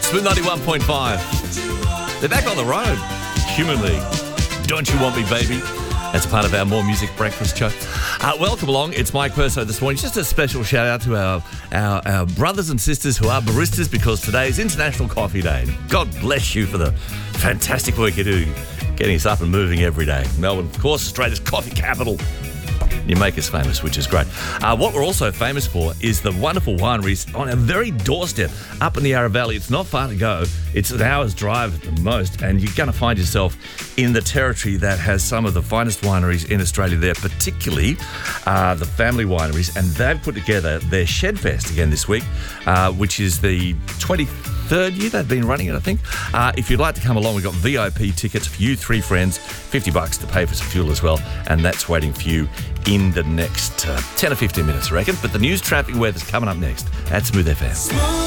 Smooth 91.5. They're back on the road. Human League. Don't You Want Me, Baby? That's part of our More Music Breakfast show. Welcome along. It's Mike Perso this morning. Just a special shout out to our brothers and sisters who are baristas, because today is International Coffee Day. God bless you for the fantastic work you do getting us up and moving every day. Melbourne, of course, Australia's coffee capital. You make us famous, which is great. What we're also famous for is the wonderful wineries on our very doorstep up in the Yarra Valley. It's not far to go. It's an hour's drive at the most, and you're going to find yourself in the territory that has some of the finest wineries in Australia there, particularly the family wineries. And they've put together their Shed Fest again this week, which is the 23rd year they've been running it, I think. If you'd like to come along, we've got VIP tickets for you, 3 friends, $50 to pay for some fuel as well, and that's waiting for you in the next 10 or 15 minutes, I reckon. But the news, traffic, weather's coming up next at Smooth FM.